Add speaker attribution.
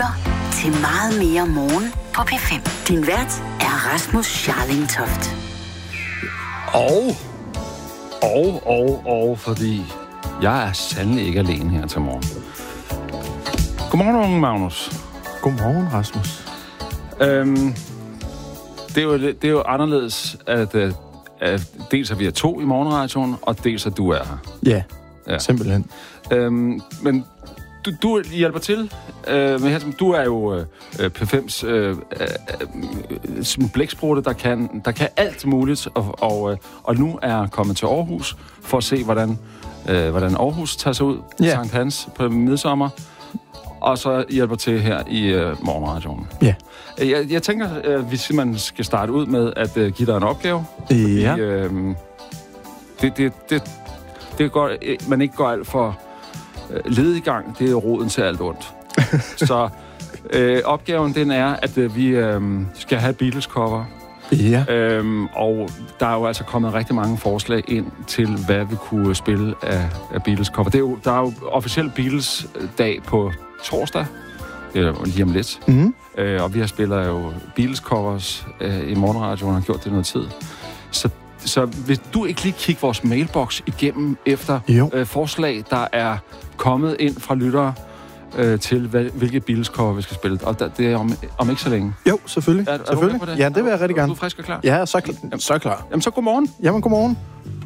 Speaker 1: lytter til Meget mere morgen på P5. Din vært er Rasmus Scharling Toft.
Speaker 2: Og fordi jeg er sandelig ikke alene her til morgen. Godmorgen, unge Magnus.
Speaker 3: Godmorgen, Rasmus.
Speaker 2: Det er jo anderledes, at dels er vi er to i morgenradioen, og dels at du er her.
Speaker 3: Ja. Simpelthen.
Speaker 2: Men du hjælper til med her. Du er jo P5's blæksprutte, der kan alt muligt, og nu er kommet til Aarhus for at se, hvordan Aarhus tager sig ud. Sankt Hans på midsommer. Og så hjælper til her i morgenradioen.
Speaker 3: Ja.
Speaker 2: Jeg tænker, at vi simpelthen skal starte ud med at give dig en opgave.
Speaker 3: Ja.
Speaker 2: Det går, man ikke går alt for lediggang. Det er roden til alt ondt. Så opgaven den er, at vi skal have Beatles-cover.
Speaker 3: Ja.
Speaker 2: Og der er jo altså kommet rigtig mange forslag ind til, hvad vi kunne spille af Beatles-cover. Der er jo officielt Beatles-dag på torsdag, lige om lidt.
Speaker 3: Mm-hmm.
Speaker 2: Og vi spiller jo Beatles-covers i morgenradioen og har gjort det noget tid. Så vil du ikke lige kigge vores mailbox igennem efter forslag, der er kommet ind fra lyttere til, hvilke Beatles-cover vi skal spille. Og det er om ikke så længe.
Speaker 3: Jo, selvfølgelig.
Speaker 2: Er du med på det?
Speaker 3: Ja, det vil jeg rigtig gerne.
Speaker 2: Du er frisk og klar?
Speaker 3: Ja, så klar.
Speaker 2: Jamen så godmorgen.
Speaker 3: Jamen, godmorgen.